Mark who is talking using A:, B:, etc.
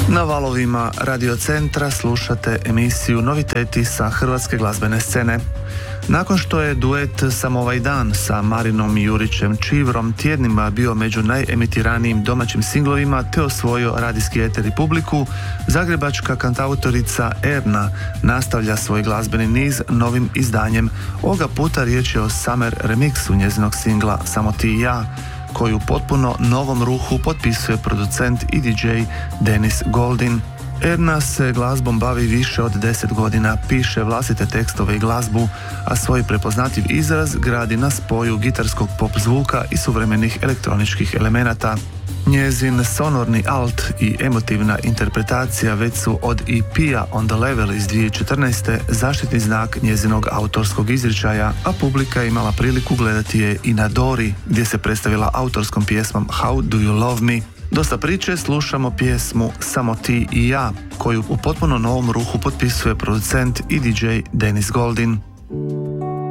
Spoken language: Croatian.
A: Na valovima Radio Centra slušate emisiju Noviteti sa hrvatske glazbene scene. Nakon što je duet Sam ovaj dan sa Marinom Jurićem Čivrom tjednima bio među najemitiranijim domaćim singlovima te osvojio radijski eter i publiku, zagrebačka kantautorica Erna nastavlja svoj glazbeni niz novim izdanjem. Ovoga puta riječ je o Summer remixu njezinog singla Samo ti i ja, koju u potpuno novom ruhu potpisuje producent i DJ Dennis Goldin. Erna se glazbom bavi više od 10 godina, piše vlastite tekstove i glazbu, a svoj prepoznatljiv izraz gradi na spoju gitarskog pop zvuka i suvremenih elektroničkih elemenata. Njezin sonorni alt i emotivna interpretacija već su od EP-a On the Level iz 2014. zaštitni znak njezinog autorskog izričaja, a publika je imala priliku gledati je i na Dori, gdje se predstavila autorskom pjesmom How Do You Love Me. Dosta priče, slušamo pjesmu Samo ti i ja, koju u potpuno novom ruhu potpisuje producent i DJ Dennis Goldin.